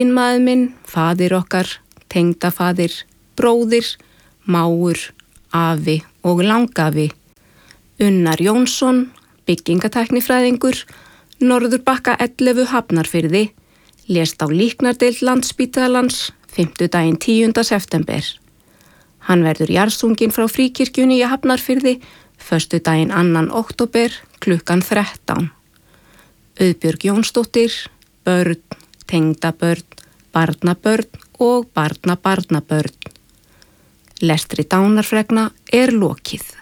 Maður minn, faðir okkar, tengdafaðir, bróðir, mágur, afi og langafi. Unnar Jónsson, byggingatæknifræðingur, Norðurbakka 11 Hafnarfirði, lést á líknardeild Landspítalans 5. 10. september. Hann verður jarðsunginn frá Fríkirkjunni í Hafnarfirði 1. 2. október klukkan 13. Auðbjörg Jónsdóttir, börn, tengdabörn, barnabörn og barnabarnabörn. Lestri dánarfregna er lokið.